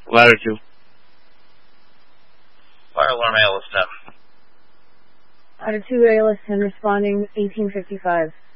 Ladder 2. Fire alarm ALS 10. Ladder 2, ALS 10 responding, 1855.